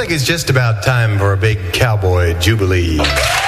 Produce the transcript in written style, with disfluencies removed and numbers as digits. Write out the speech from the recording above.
like it's just about time for a big cowboy jubilee.